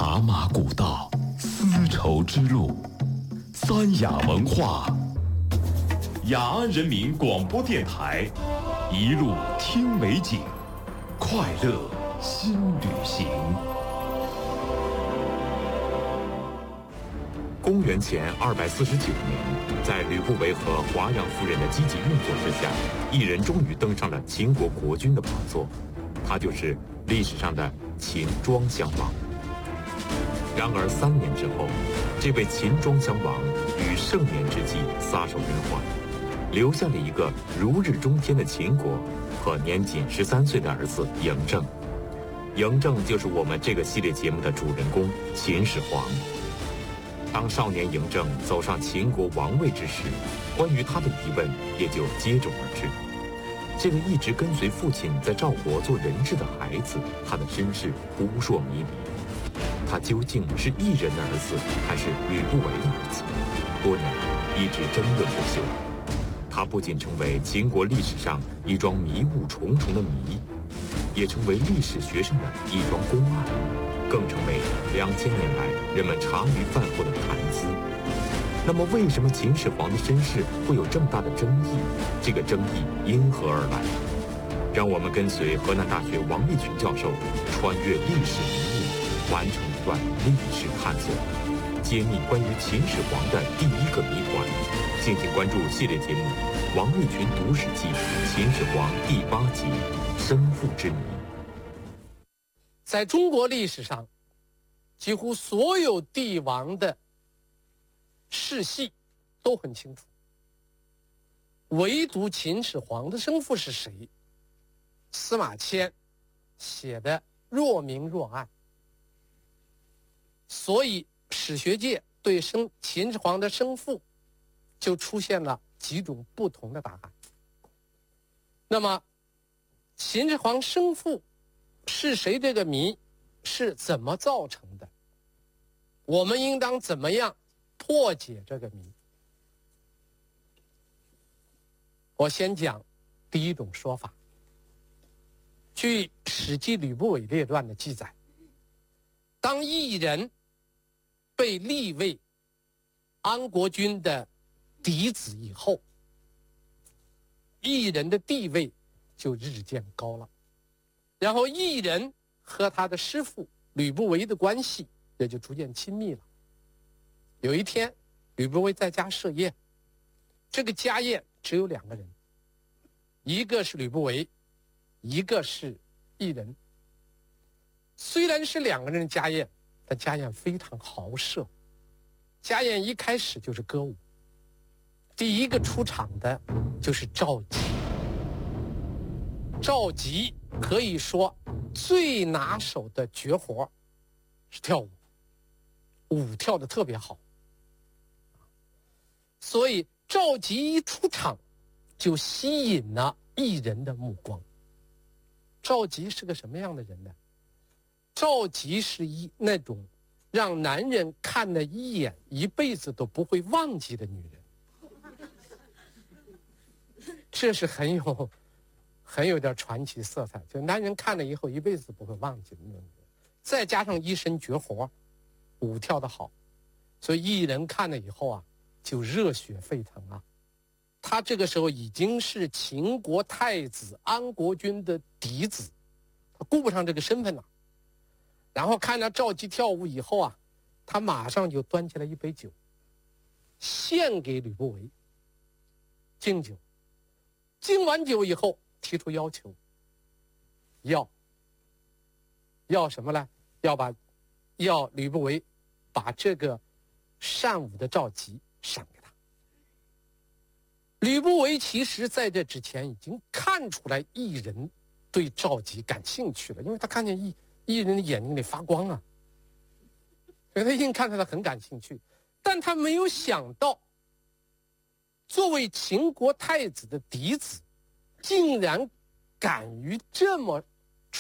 茶马古道，丝绸之路，三雅文化，雅安人民广播电台，一路听美景，快乐新旅行。 公元前249年，在吕不韦和华阳夫人的积极运作之下，一人终于登上了秦国国君的宝座，他就是历史上的秦庄襄王。然而3年之后，这位秦庄襄王于盛年之际撒手人寰，留下了一个如日中天的秦国和年仅13岁的儿子嬴政。嬴政就是我们这个系列节目的主人公秦始皇。当少年嬴政走上秦国王位之时，关于他的疑问也就接踵而至。这个一直跟随父亲在赵国做人质的孩子，他的身世扑朔迷离。他究竟是异人的儿子，还是吕不韦的儿子？多年来一直争论不休。他不仅成为秦国历史上一桩迷雾重重的谜，也成为历史学上的一桩公案，更成为2000年来人们茶余饭后的谈资。那么，为什么秦始皇的身世会有这么大的争议？这个争议因何而来？让我们跟随河南大学王立群教授穿越历史迷雾，完成一段历史探索，揭秘关于秦始皇的第一个谜团。敬请关注系列节目《王立群读史记·秦始皇》第8集《生父之谜》。 在中国历史上，几乎所有帝王的世系都很清楚，唯独秦始皇的生父是谁，司马迁写的若明若暗。所以史学界对秦始皇的生父就出现了几种不同的答案。那么秦始皇生父是谁这个谜是怎么造成的？我们应当怎么样破解这个谜？我先讲第一种说法。据《史记·吕不韦列传》的记载，当异人被立为安国君的嫡子以后，异人的地位就日渐高了，然后异人和他的师父吕不韦的关系也就逐渐亲密了。有一天，吕不韦在家设宴，这个家宴只有2个人，一个是吕不韦，一个是异人。虽然是2个人的家宴，但家宴非常豪奢。家宴一开始就是歌舞，第一个出场的就是赵佶。赵佶可以说最拿手的绝活是跳舞，舞跳得特别好。所以赵佶一出场就吸引了异人的目光。赵佶是个什么样的人呢？赵佶是那种让男人看了一眼一辈子都不会忘记的女人。这是很有点传奇色彩，就男人看了以后一辈子不会忘记的那种女人。再加上一身绝活，舞跳得好，所以异人看了以后啊就热血沸腾啊。他这个时候已经是秦国太子安国君的嫡子，他顾不上这个身份了。然后看到赵佶跳舞以后啊，他马上就端起来一杯酒，献给吕不韦，敬酒。敬完酒以后，提出要求，要什么呢？要吕不韦把这个善舞的赵佶赏给他。吕不韦其实在这之前已经看出来异人对赵佶感兴趣了，因为他看见异人的眼睛里发光啊，所以他一定看出来很感兴趣。但他没有想到，作为秦国太子的嫡子，竟然敢于这么